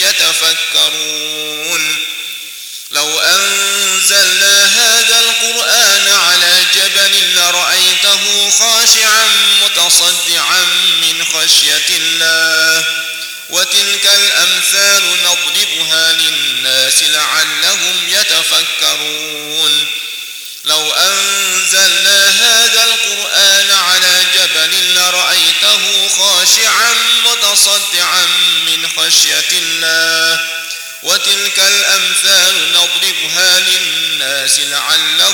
يتفكرون لو أنزلنا هذا القرآن على جبل لرأيته خاشعا متصدعا من خشية الله وتلك الأمثال نضربها للناس لعلهم يتفكرون لو أنزلنا هذا القرآن على جبل لرأيته خاشعا متصدعا من خشية الله وتلك الأمثال نضربها للناس لعلهم